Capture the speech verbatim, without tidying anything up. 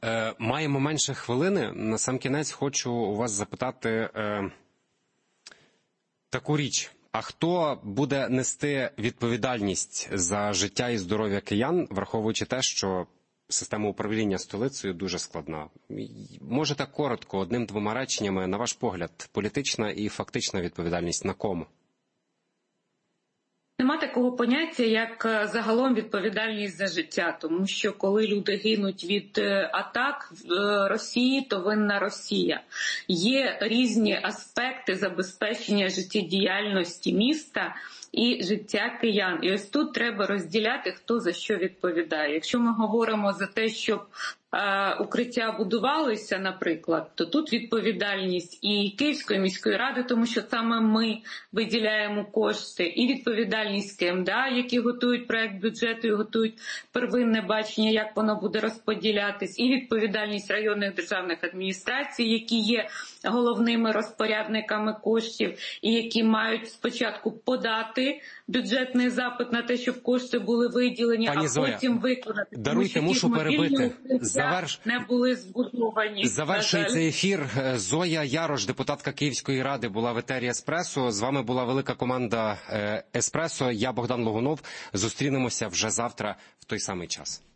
Е, маємо менше хвилини. Насамкінець хочу у вас запитати е, таку річ. А хто буде нести відповідальність за життя і здоров'я киян, враховуючи те, що система управління столицею дуже складна? Може так коротко, одним-двома реченнями, на ваш погляд, політична і фактична відповідальність на кому? Нема такого поняття, як загалом відповідальність за життя, тому що коли люди гинуть від атак Росії, то винна Росія. Є різні аспекти забезпечення життєдіяльності міста і життя киян. І ось тут треба розділяти, хто за що відповідає. Якщо ми говоримо за те, щоб укриття будувалися, наприклад, то тут відповідальність і Київської міської ради, тому що саме ми виділяємо кошти, і відповідальність КМДА, які готують проект бюджету і готують первинне бачення, як воно буде розподілятись, і відповідальність районних державних адміністрацій, які є головними розпорядниками коштів і які мають спочатку подати бюджетний запит на те, щоб кошти були виділені, Пані а Зоя, потім виконати. даруйте, мушу перебити. Заверш... не були збудовані. Завершує цей ефір. Зоя Ярош, депутатка Київської ради, була в етері «Еспресо». З вами була велика команда «Еспресо». Я Богдан Логунов. Зустрінемося вже завтра в той самий час.